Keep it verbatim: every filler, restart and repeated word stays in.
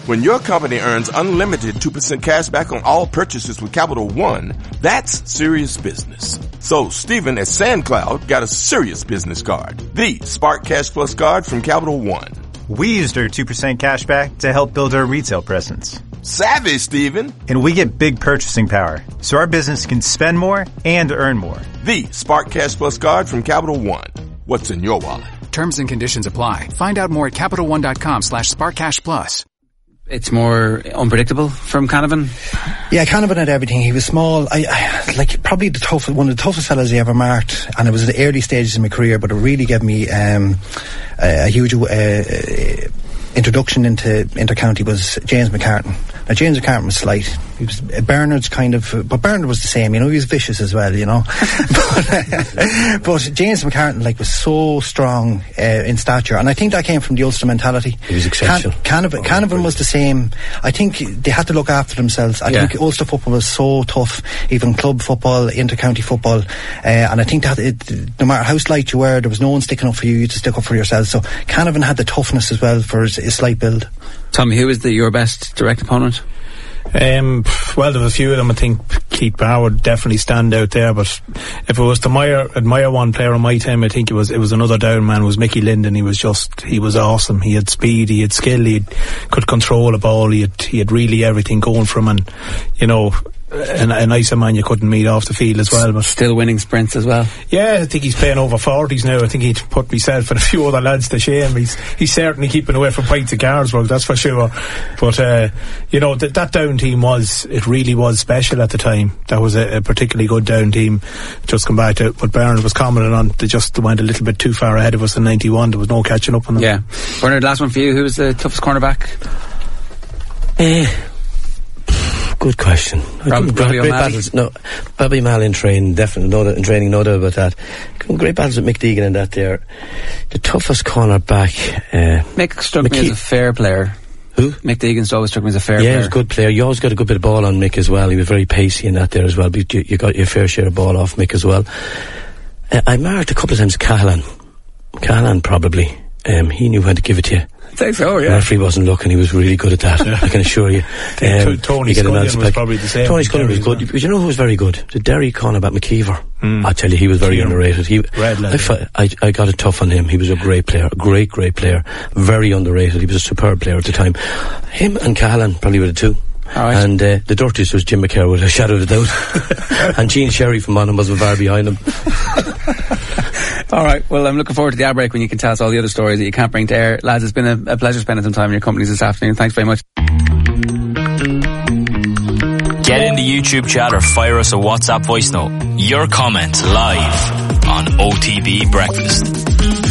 When your company earns unlimited two percent cash back on all purchases with Capital One, that's serious business. So Stephen at SandCloud got a serious business card, the Spark Cash Plus card from Capital One. We used our two percent cash back to help build our retail presence. Savvy, Stephen. And we get big purchasing power, so our business can spend more and earn more. The Spark Cash Plus card from Capital One. What's in your wallet? Terms and conditions apply. Find out more at CapitalOne.com slash SparkCashPlus. It's more unpredictable from Canavan? Yeah, Canavan had everything. He was small. I, I like probably the toughest, one of the toughest fellas I ever marked, and it was at the early stages of my career, but it really gave me um, a, a huge uh, uh, introduction into inter-county was James McCartan. Now, James McCartan was slight. He was uh, Bernard's kind of, but Bernard was the same, you know, he was vicious as well, you know. but, uh, but James McCartan, like, was so strong uh, in stature, and I think that came from the Ulster mentality. He was exceptional. Can- Canavan, oh, Canavan was the same. I think they had to look after themselves. I yeah. think Ulster football was so tough, even club football, inter-county football, uh, and I think that it, no matter how slight you were, there was no one sticking up for you, you had to stick up for yourself. So Canavan had the toughness as well for his, his slight build. Tommy, who is the, your best direct opponent? Um, well, there was a few of them. I think Keith Barr would definitely stand out there, but if it was to admire, admire one player on my time, I think it was it was another down man. It was Mickey Linden. He was just he was awesome. He had speed, he had skill, he had, could control a ball, he had he had really everything going for him, and you know, a, a nicer man you couldn't meet off the field as well. But still winning sprints as well. Yeah, I think he's playing over forties now. I think he'd put myself and a few other lads to shame. He's he's certainly keeping away from pints of Carsburg, that's for sure. But uh, you know, th- that down team was it really was special at the time. That was a, a particularly good down team. Just come back to what Bernard was commenting on. They just went a little bit too far ahead of us in ninety-one. There was no catching up on them. Yeah, Bernard, last one for you. Who was the toughest cornerback? Eh. Good question. Rob, great battles. No, Bobby Malley in training, definitely. No, in training, no doubt about that. Great battles with Mick Deegan and that there. The toughest corner back. Uh, Mick struck McKee- me as a fair player. Who? Mick Deegan always struck me as a fair yeah, player. Yeah, he was a good player. You always got a good bit of ball on Mick as well. He was very pacey in that there as well. But you, you got your fair share of ball off Mick as well. Uh, I marked a couple of times Cahalane. Cahalane probably. Um, he knew when to give it to you. I think so, yeah. The referee wasn't looking, he was really good at that, yeah. I can assure you. Um, Tony you Scullion was probably the same. Tony Scullion was good. Well. But you know who was very good? The Derry cornerback McKeever. Mm. I tell you, he was very Keever. underrated. He, I, I, I got it tough on him. He was a great player, a great, great player. Very underrated. He was a superb player at the time. Him and Cahalane probably were the two. Right. And uh, the dirtiest was Jim McCare with a shadow of a doubt. And Gene Sherry from Monaghan was a V A R behind him. Alright, well, I'm looking forward to the outbreak when you can tell us all the other stories that you can't bring to air. Lads, it's been a, a pleasure spending some time in your companies this afternoon. Thanks very much. Get in the YouTube chat or fire us a WhatsApp voice note. Your comment live on O T B Breakfast.